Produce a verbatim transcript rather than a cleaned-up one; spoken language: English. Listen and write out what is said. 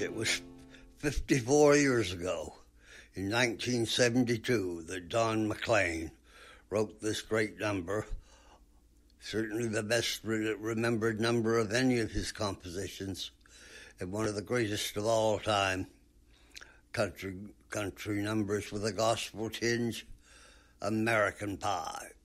It was fifty-four years ago, in nineteen seventy-two, that Don McLean wrote this great number, certainly the best re- remembered number of any of his compositions, and one of the greatest of all time, country country numbers with a gospel tinge, American Pie.